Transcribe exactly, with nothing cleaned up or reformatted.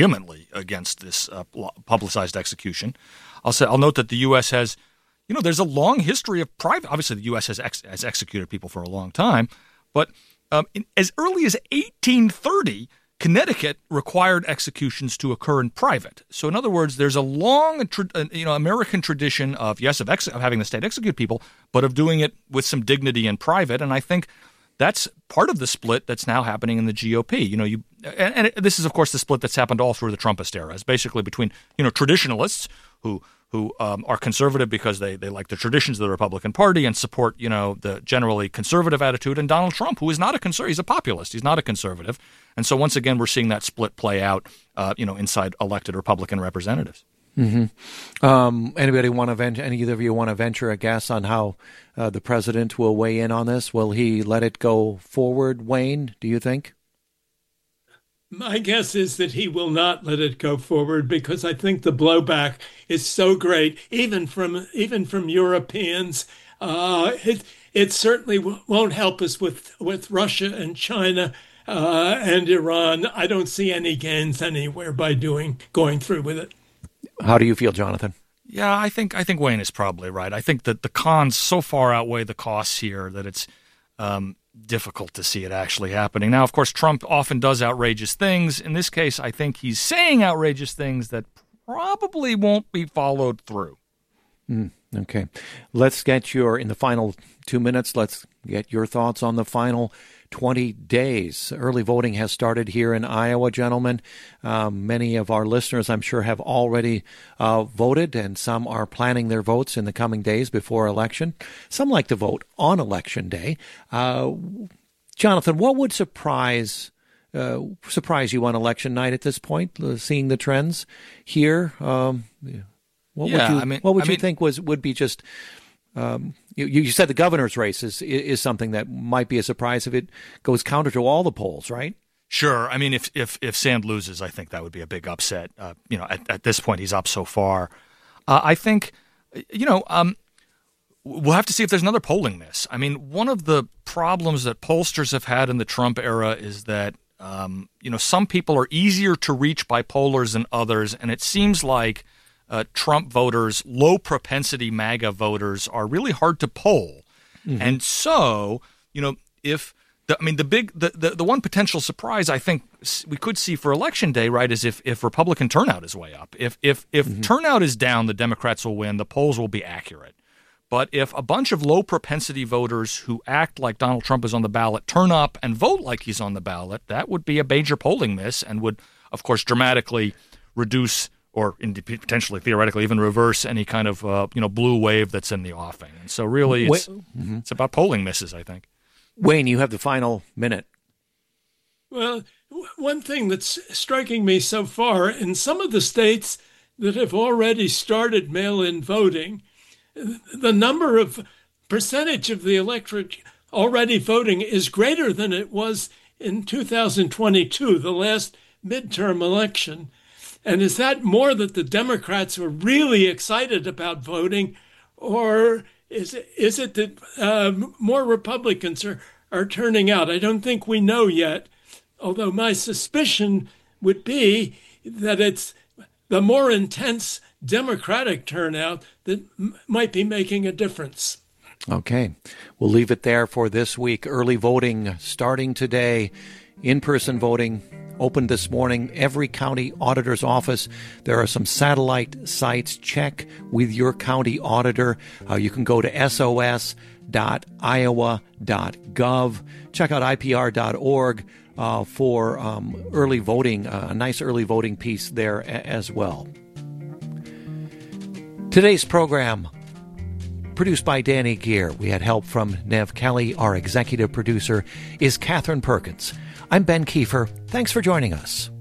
vehemently against this uh, publicized execution. I'll say I'll note that the U S has, you know, there's a long history of private. Obviously, the U S has ex, has executed people for a long time, but um, in, as early as eighteen thirty, Connecticut required executions to occur in private. So, in other words, there's a long, you know, American tradition of yes, of, ex, of having the state execute people, but of doing it with some dignity in private. And I think that's part of the split that's now happening in the G O P. You know, you and, and this is, of course, the split that's happened all through the Trumpist era. It's basically between, you know, traditionalists who who um, are conservative because they, they like the traditions of the Republican Party and support, you know, the generally conservative attitude, and Donald Trump, who is not a conservative, he's a populist, he's not a conservative. And so once again, we're seeing that split play out, uh, you know, inside elected Republican representatives. Mm-hmm. Um, anybody want to venture? Any of you want to venture a guess on how uh, the president will weigh in on this? Will he let it go forward, Wayne? Do you think? My guess is that he will not let it go forward because I think the blowback is so great, even from even from Europeans. Uh, it it certainly w- won't help us with with Russia and China uh, and Iran. I don't see any gains anywhere by doing going through with it. How do you feel, Jonathan? Yeah, I think I think Wayne is probably right. I think that the cons so far outweigh the costs here that it's um, difficult to see it actually happening. Now, of course, Trump often does outrageous things. In this case, I think he's saying outrageous things that probably won't be followed through. Mm, okay. Let's get your, in the final two minutes, let's get your thoughts on the final twenty days. Early voting has started here in Iowa, gentlemen. Um, many of our listeners, I'm sure, have already uh, voted, and some are planning their votes in the coming days before election. Some like to vote on Election Day. Uh, Jonathan, what would surprise uh, surprise you on Election night at this point, uh, seeing the trends here? Um, what yeah, would you, I mean, what would I you mean, think was would be just Um, you, you said the governor's race is is something that might be a surprise if it goes counter to all the polls, right? Sure. I mean, if if if Sand loses, I think that would be a big upset. Uh, you know, at, at this point, he's up so far. Uh, I think, you know, um, we'll have to see if there's another polling miss. I mean, one of the problems that pollsters have had in the Trump era is that, um, you know, some people are easier to reach by pollers than others, and it seems like Uh, Trump voters, low propensity MAGA voters, are really hard to poll. Mm-hmm. And so, you know, if the, I mean, the big, the, the, the one potential surprise I think we could see for Election Day, right, is if, if Republican turnout is way up. If if if mm-hmm. turnout is down, the Democrats will win. The polls will be accurate. But if a bunch of low propensity voters who act like Donald Trump is on the ballot turn up and vote like he's on the ballot, that would be a major polling miss and would, of course, dramatically reduce or potentially, theoretically, even reverse any kind of uh, you know blue wave that's in the offing. And so really it's, mm-hmm. it's about polling misses, I think. Wayne, you have the final minute. Well, one thing that's striking me so far, in some of the states that have already started mail-in voting, the number of percentage of the electorate already voting is greater than it was in two thousand twenty-two, the last midterm election. And is that more that the Democrats were really excited about voting, or is it, is it that uh, more Republicans are, are turning out? I don't think we know yet, although my suspicion would be that it's the more intense Democratic turnout that m- might be making a difference. Okay. We'll leave it there for this week. Early voting starting today. In-person voting opened this morning. Every county auditor's office. There are some satellite sites. Check with your county auditor. Uh, you can go to S O S dot iowa dot gov. Check out I P R dot org uh, for um, early voting, uh, a nice early voting piece there a- as well. Today's program, produced by Danny Gear. We had help from Nev Kelly. Our executive producer is Catherine Perkins. I'm Ben Kiefer. Thanks for joining us.